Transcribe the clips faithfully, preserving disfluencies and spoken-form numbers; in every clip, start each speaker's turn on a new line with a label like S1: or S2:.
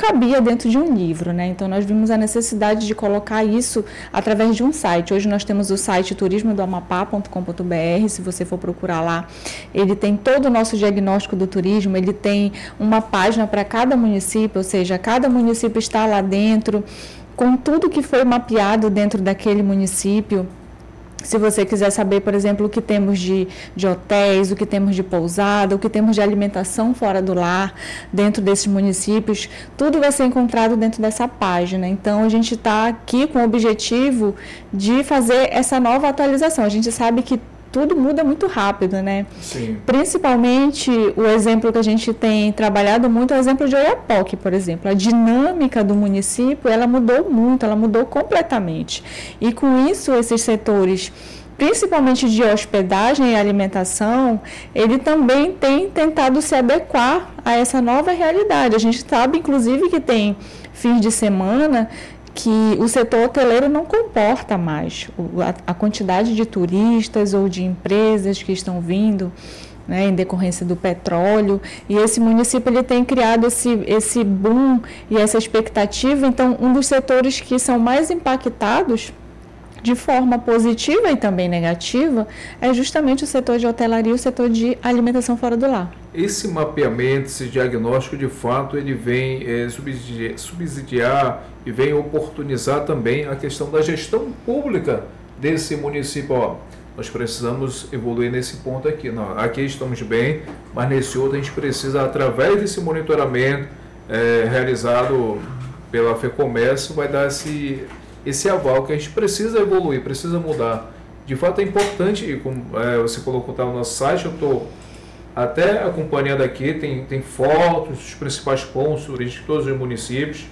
S1: cabia dentro de um livro, né? Então, nós vimos a necessidade de colocar isso através de um site. Hoje nós temos o site turismo do amapá ponto com ponto b r, se você for procurar lá, ele tem todo o nosso diagnóstico do turismo, ele tem uma página para cada município, ou seja, cada município está lá dentro, com tudo que foi mapeado dentro daquele município. Se você quiser saber, por exemplo, o que temos de, de hotéis, o que temos de pousada, o que temos de alimentação fora do lar, dentro desses municípios, tudo vai ser encontrado dentro dessa página. Então, a gente está aqui com o objetivo de fazer essa nova atualização. A gente sabe que tudo muda muito rápido, né?
S2: Sim.
S1: Principalmente o exemplo que a gente tem trabalhado muito é o exemplo de Oiapoque, por exemplo. A dinâmica do município, ela mudou muito, ela mudou completamente. E com isso, esses setores, principalmente de hospedagem e alimentação, ele também tem tentado se adequar a essa nova realidade. A gente sabe, inclusive, que tem fins de semana que o setor hoteleiro não comporta mais a, a quantidade de turistas ou de empresas que estão vindo, né, em decorrência do petróleo, e esse município ele tem criado esse, esse boom e essa expectativa. Então, um dos setores que são mais impactados de forma positiva e também negativa é justamente o setor de hotelaria e o setor de alimentação fora do lar.
S2: Esse mapeamento, esse diagnóstico, de fato, ele vem é, subsidiar, subsidiar e vem oportunizar também a questão da gestão pública desse município. Ó, nós precisamos evoluir nesse ponto aqui. Não, aqui estamos bem, mas nesse outro a gente precisa, através desse monitoramento é, realizado pela FEComércio, vai dar esse, esse aval que a gente precisa evoluir, precisa mudar. De fato, é importante, como é, você colocou tá, no nosso site, eu estou até acompanhando aqui, tem, tem fotos dos principais pontos turísticos de todos os municípios.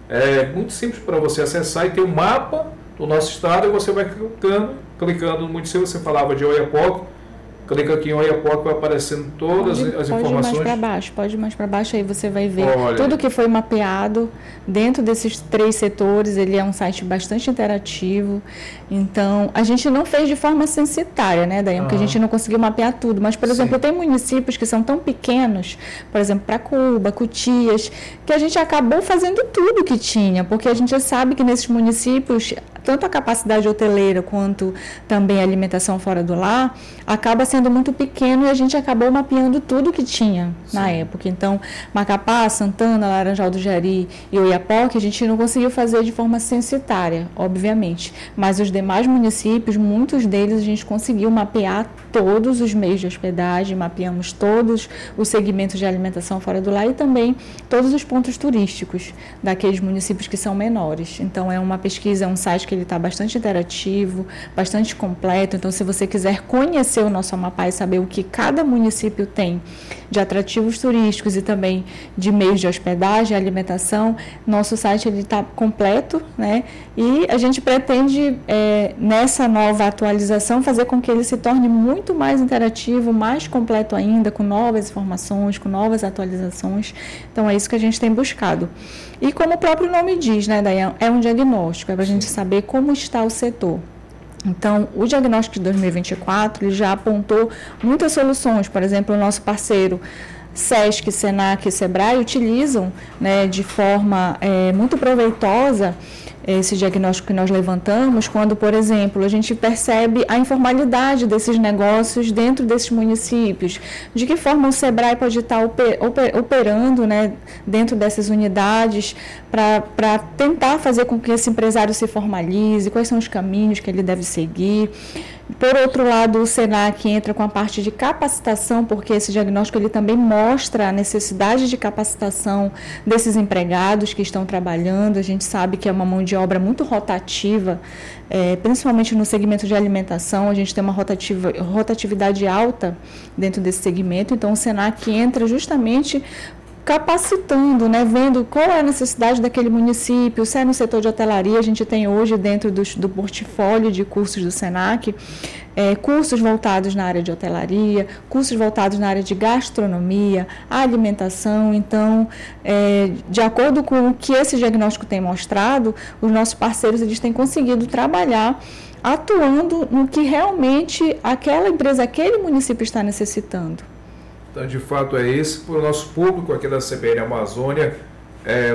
S2: É muito simples para você acessar e ter um mapa do nosso estado, e você vai clicando, clicando no município. Você falava de Oiapoque, clica aqui em Oiapoque, vai aparecendo todas
S1: pode,
S2: as
S1: pode
S2: informações.
S1: Pode ir mais para baixo, pode ir mais para baixo, aí você vai ver
S2: Olha,
S1: tudo que foi mapeado dentro desses três setores. Ele é um site bastante interativo. Então, a gente não fez de forma censitária, né, Daí, porque a gente não conseguiu mapear tudo. Mas, por exemplo, Sim. tem municípios que são tão pequenos, por exemplo, Pracuba, Cutias, que a gente acabou fazendo tudo que tinha, porque a gente sabe que nesses municípios, tanto a capacidade hoteleira quanto também a alimentação fora do lar, acaba sendo muito pequeno, e a gente acabou mapeando tudo que tinha Sim. na época. Então, Macapá, Santana, Laranjal do Jari e Oiapoque, a gente não conseguiu fazer de forma censitária, obviamente. Mas os demais municípios, muitos deles, a gente conseguiu mapear todos os meios de hospedagem, mapeamos todos os segmentos de alimentação fora do lar e também todos os pontos turísticos daqueles municípios que são menores. Então, é uma pesquisa, é um site que ele está bastante interativo, bastante completo. Então, se você quiser conhecer o nosso Amapá e saber o que cada município tem de atrativos turísticos e também de meios de hospedagem, alimentação, nosso site está completo, né? E a gente pretende, é, nessa nova atualização, fazer com que ele se torne muito mais interativo, mais completo ainda, com novas informações, com novas atualizações. Então, é isso que a gente tem buscado. E como o próprio nome diz, né, Dayan, é um diagnóstico, é para a gente saber como está o setor. Então, o diagnóstico de dois mil e vinte e quatro ele já apontou muitas soluções. Por exemplo, o nosso parceiro SESC, SENAC e SEBRAE utilizam, né, de forma é, muito proveitosa esse diagnóstico que nós levantamos, quando, por exemplo, a gente percebe a informalidade desses negócios dentro desses municípios, de que forma o SEBRAE pode estar operando, né, dentro dessas unidades para tentar fazer com que esse empresário se formalize, quais são os caminhos que ele deve seguir. Por outro lado, o SENAC entra com a parte de capacitação, porque esse diagnóstico ele também mostra a necessidade de capacitação desses empregados que estão trabalhando. A gente sabe que é uma mão de obra muito rotativa, é, principalmente no segmento de alimentação. A gente tem uma rotativa, rotatividade alta dentro desse segmento, então o SENAC entra justamente capacitando, né, vendo qual é a necessidade daquele município. Se é no setor de hotelaria, a gente tem hoje dentro do, do portfólio de cursos do SENAC, é, cursos voltados na área de hotelaria, cursos voltados na área de gastronomia, alimentação. Então, é, de acordo com o que esse diagnóstico tem mostrado, os nossos parceiros eles têm conseguido trabalhar atuando no que realmente aquela empresa, aquele município está necessitando.
S2: Então, de fato, é esse. Para o nosso público aqui da C B N Amazônia, é,